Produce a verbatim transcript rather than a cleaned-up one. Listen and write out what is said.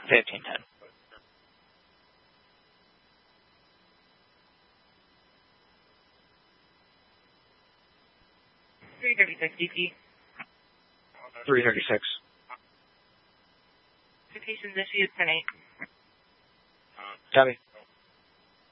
fifteen ten. three thirty-six D P. three thirty-six. Citations issued ten eight. Copy.